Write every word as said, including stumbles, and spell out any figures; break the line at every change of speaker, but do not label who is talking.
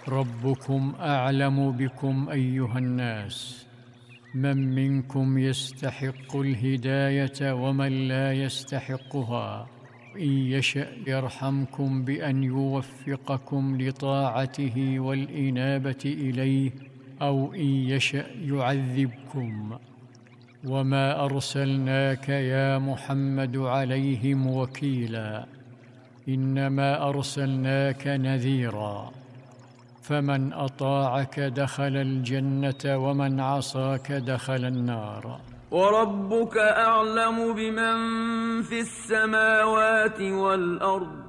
ربكم أعلم بكم أيها الناس، من منكم يستحق الهداية ومن لا يستحقها، إن يشأ يرحمكم بأن يوفقكم لطاعته والإنابة إليه، أو إن يشأ يعذبكم. وما أرسلناك يا محمد عليهم وكيلا، إنما أرسلناك نذيرا، فمن أطاعك دخل الجنة ومن عصاك دخل النار.
وربك أعلم بمن في السماوات والأرض